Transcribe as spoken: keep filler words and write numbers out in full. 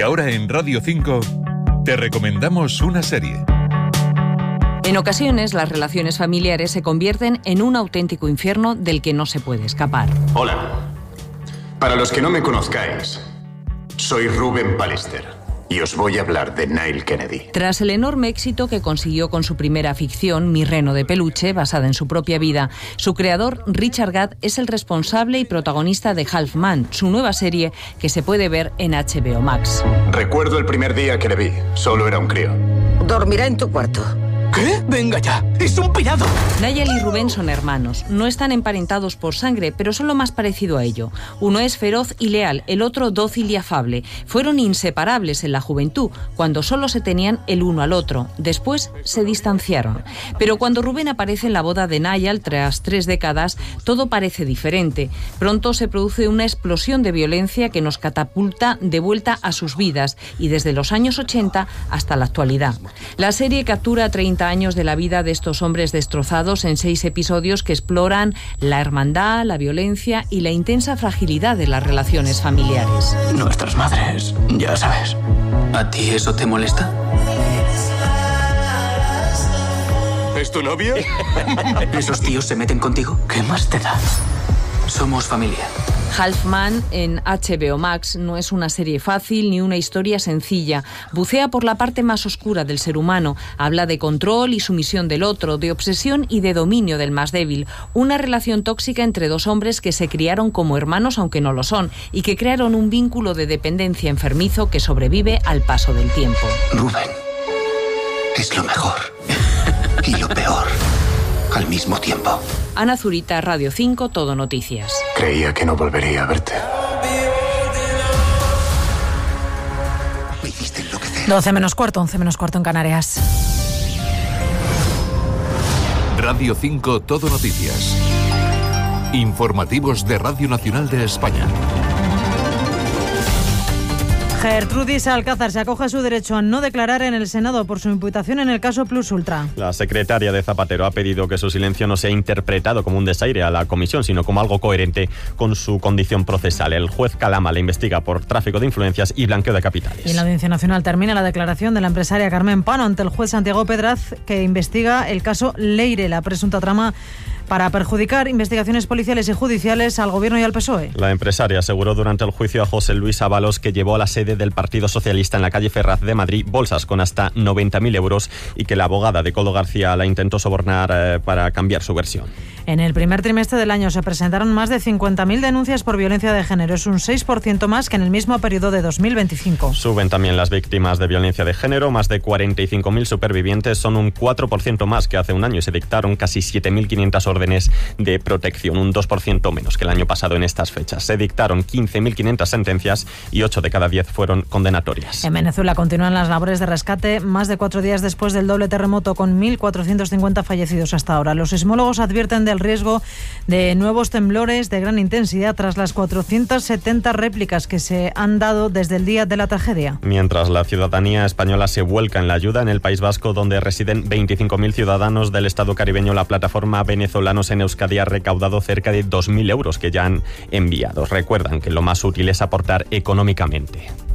Y ahora en Radio cinco te recomendamos una serie. En ocasiones las relaciones familiares se convierten en un auténtico infierno del que no se puede escapar. Hola. Para los que no me conozcáis, soy Ruben Pallister. Y os voy a hablar de Nile Kennedy. Tras el enorme éxito que consiguió con su primera ficción, Mi reno de peluche, basada en su propia vida, su creador, Richard Gadd, es el responsable y protagonista de Half Man, su nueva serie que se puede ver en H B O Max. Recuerdo el primer día que le vi. Solo era un crío. Dormirá en tu cuarto. ¿Qué? ¡Venga ya! ¡Es un pirado! Nigel y Rubén son hermanos. No están emparentados por sangre, pero son lo más parecido a ello. Uno es feroz y leal, el otro dócil y afable. Fueron inseparables en la juventud, cuando solo se tenían el uno al otro. Después se distanciaron. Pero cuando Rubén aparece en la boda de Nigel, tras tres décadas, todo parece diferente. Pronto se produce una explosión de violencia que nos catapulta de vuelta a sus vidas, y desde los años ochenta hasta la actualidad. La serie captura treinta años de la vida de estos hombres destrozados en seis episodios que exploran la hermandad, la violencia y la intensa fragilidad de las relaciones familiares. Nuestras madres, ya sabes. ¿A ti eso te molesta? ¿Es tu novio? ¿Esos tíos se meten contigo? ¿Qué más te da? Somos familia. Half Man en H B O Max no es una serie fácil ni una historia sencilla. Bucea por la parte más oscura del ser humano. Habla de control y sumisión del otro, de obsesión y de dominio del más débil. Una relación tóxica entre dos hombres que se criaron como hermanos aunque no lo son y que crearon un vínculo de dependencia enfermizo que sobrevive al paso del tiempo. Rubén es lo mejor y lo peor al mismo tiempo. Ana Zurita, Radio cinco, Todo Noticias. Creía que no volvería a verte. Me hiciste enloquecer. doce menos cuarto, once menos cuarto en Canarias. Radio cinco, Todo Noticias. Informativos de Radio Nacional de España. Gertrudis Alcázar se acoge a su derecho a no declarar en el Senado por su imputación en el caso Plus Ultra. La secretaria de Zapatero ha pedido que su silencio no sea interpretado como un desaire a la comisión, sino como algo coherente con su condición procesal. El juez Calama le investiga por tráfico de influencias y blanqueo de capitales. Y en la Audiencia Nacional termina la declaración de la empresaria Carmen Pano ante el juez Santiago Pedraz, que investiga el caso Leire, la presunta trama para perjudicar investigaciones policiales y judiciales al Gobierno y al P S O E. La empresaria aseguró durante el juicio a José Luis Ábalos que llevó a la sede del Partido Socialista en la calle Ferraz de Madrid bolsas con hasta noventa mil euros y que la abogada de Coldo García la intentó sobornar eh, para cambiar su versión. En el primer trimestre del año se presentaron más de cincuenta mil denuncias por violencia de género. Es un seis por ciento más que en el mismo periodo de dos mil veinticinco. Suben también las víctimas de violencia de género. Más de cuarenta y cinco mil supervivientes, son un cuatro por ciento más que hace un año y se dictaron casi siete mil quinientas órdenes de protección, un dos por ciento menos que el año pasado en estas fechas. Se dictaron quince mil quinientas sentencias y ocho de cada diez fueron condenatorias. En Venezuela continúan las labores de rescate más de cuatro días después del doble terremoto, con mil cuatrocientos cincuenta fallecidos hasta ahora. Los sismólogos advierten del riesgo de nuevos temblores de gran intensidad tras las cuatrocientas setenta réplicas que se han dado desde el día de la tragedia. Mientras la ciudadanía española se vuelca en la ayuda, en el País Vasco, donde residen veinticinco mil ciudadanos del Estado caribeño, la plataforma Venezolanos en Euskadi ha recaudado cerca de dos mil euros que ya han enviado. Recuerdan que lo más útil es aportar económicamente.